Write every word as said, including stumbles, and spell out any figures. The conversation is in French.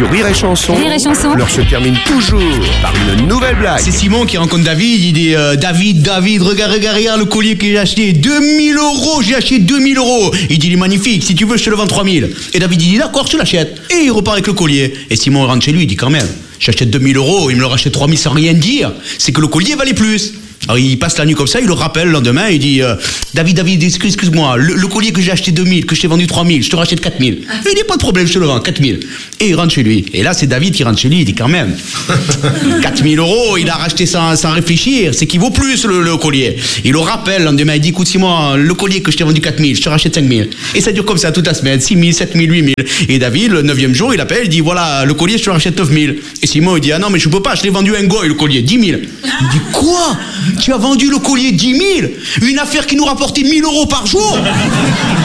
Sur Rire et Chanson, Rire et Chanson. l'heure se termine toujours par une nouvelle blague. C'est Simon qui rencontre David, il dit euh, David, David, regarde, regarde, regarde le collier que j'ai acheté, deux mille euros, j'ai acheté deux mille euros. Il dit il est magnifique, si tu veux je te le vends trois mille. Et David il dit d'accord, je te l'achète. Et il repart avec le collier. Et Simon rentre chez lui, il dit quand même, j'achète deux mille euros, il me le rachète trois mille sans rien dire. C'est que le collier valait plus. Alors il passe la nuit comme ça, il le rappelle le lendemain, il dit euh, David, David, excuse, excuse-moi, le, le collier que j'ai acheté deux mille, que je t'ai vendu trois mille, je te rachète quatre mille. Il dit pas de problème, je te le vends, quatre mille. Et il rentre chez lui. Et là c'est David qui rentre chez lui, il dit quand même, quatre mille euros, il a racheté sans, sans réfléchir, c'est qu'il vaut plus le, le collier. Il le rappelle le lendemain, il dit écoute Simon, le collier que je t'ai vendu quatre mille, je te rachète cinq mille. Et ça dure comme ça toute la semaine, six mille, sept mille, huit mille. Et David, le neuvième jour, il appelle, il dit voilà, le collier je te le rachète neuf mille. Et Simon il dit ah non mais je peux pas, je l'ai vendu à un goy le collier, dix mille. Il dit quoi? Tu as vendu le collier dix mille? Une affaire qui nous rapportait mille euros par jour?